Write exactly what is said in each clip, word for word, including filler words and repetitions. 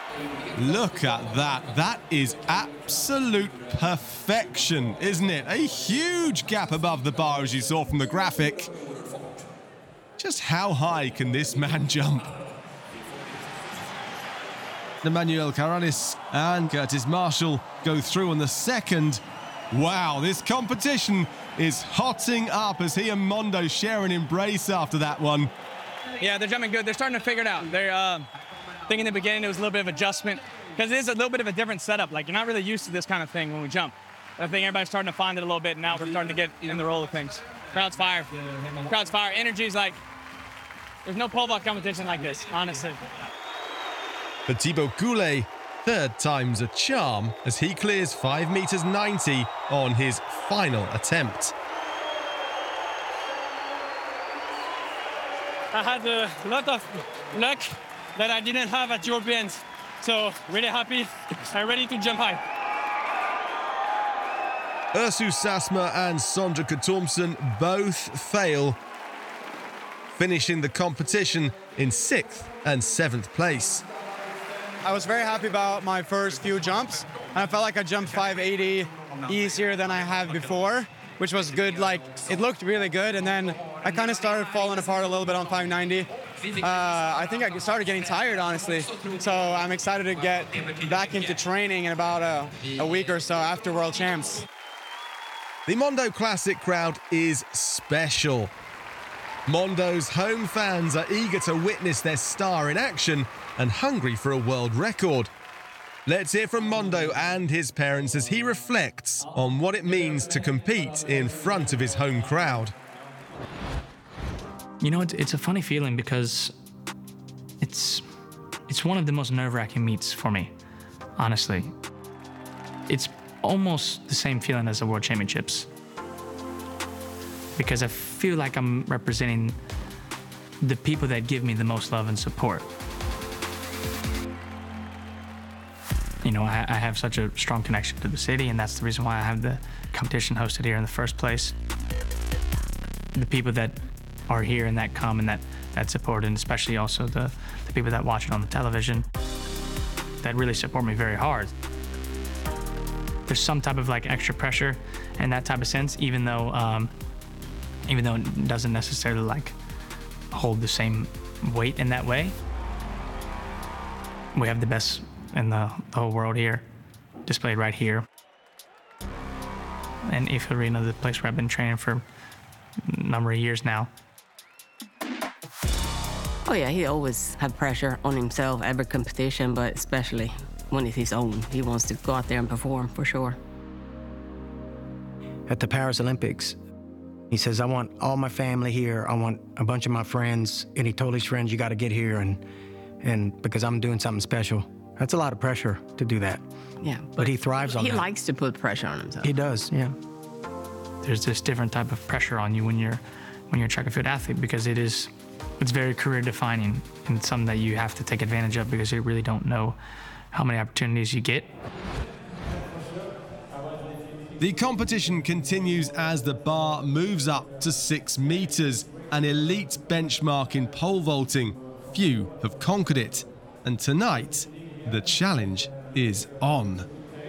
Look at that. That is absolute perfection, isn't it? A huge gap above the bar, as you saw from the graphic. Just how high can this man jump? Emmanuel Caralis and Curtis Marshall go through on the second. Wow, this competition is hotting up as he and Mondo share an embrace after that one. Yeah, they're jumping good. They're starting to figure it out. They're, uh, I think in the beginning it was a little bit of adjustment because it is a little bit of a different setup. Like, you're not really used to this kind of thing when we jump. I think everybody's starting to find it a little bit, and now we're starting to get in the roll of things. Crowd's fire. Crowd's fire. Energy's like, there's no pole vault competition like this, honestly. For Thibaut Goulet, third time's a charm as he clears five meters ninety on his final attempt. I had a lot of luck that I didn't have at Europeans. So really happy and ready to jump high. Ursu Sasma and Sondre Thompson both fail, finishing the competition in sixth and seventh place. I was very happy about my first few jumps, and I felt like I jumped five eighty easier than I have before, which was good. Like, it looked really good, and then I kind of started falling apart a little bit on five ninety. Uh, I think I started getting tired, honestly. So I'm excited to get back into training in about a, a week or so after World Champs. The Mondo Classic crowd is special. Mondo's home fans are eager to witness their star in action and hungry for a world record. Let's hear from Mondo and his parents as he reflects on what it means to compete in front of his home crowd. You know, it's, it's a funny feeling because it's it's one of the most nerve-wracking meets for me, honestly. It's almost the same feeling as the World Championships because I feel like I'm representing the people that give me the most love and support. You know, I, I have such a strong connection to the city, and that's the reason why I have the competition hosted here in the first place. The people that are here and that come and that, that support, and especially also the, the people that watch it on the television, that really support me very hard. There's some type of like extra pressure in that type of sense, even though, um, even though it doesn't necessarily like hold the same weight in that way. We have the best in the, the whole world here, displayed right here. And Ife Arena, the place where I've been training for a number of years now. Oh yeah, he always have pressure on himself, every competition, but especially when it's his own. He wants to go out there and perform, for sure. At the Paris Olympics, he says, I want all my family here. I want a bunch of my friends. Any Polish friends, you got to get here, and and because I'm doing something special. That's a lot of pressure to do that. Yeah. But, but he thrives on he that. He likes to put pressure on himself. He does, yeah. There's this different type of pressure on you when you're when you're a track and field athlete because it is it's very career defining and it's something that you have to take advantage of because you really don't know how many opportunities you get. The competition continues as the bar moves up to six meters, an elite benchmark in pole vaulting. Few have conquered it, and tonight the challenge is on.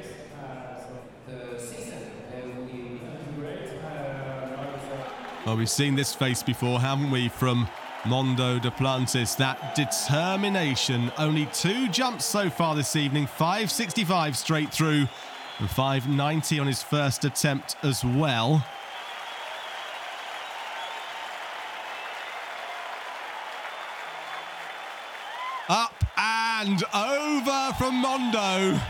Well, we've seen this face before, haven't we, from Mondo Duplantis. That determination. Only two jumps so far this evening, five sixty-five straight through and five ninety on his first attempt as well. Up and over from Mondo.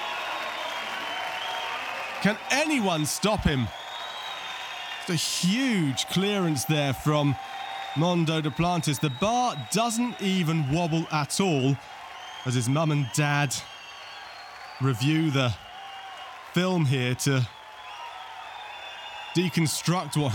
Can anyone stop him? It's a huge clearance there from Mondo Duplantis. The bar doesn't even wobble at all as his mum and dad review the film here to deconstruct what